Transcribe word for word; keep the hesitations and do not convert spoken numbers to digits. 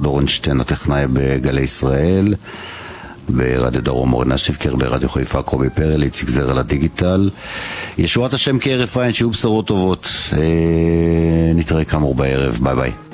בורנשטיין, הטכנאי בגלי ישראל, ברדיו דרום אורנה שפקר, ברדיו חיפה קובי פרל, איציק זר על הדיגיטל. ישועת השם כערף עין, שיהיו בשורות טובות. אה, נתראה כאמור בערב, ביי ביי.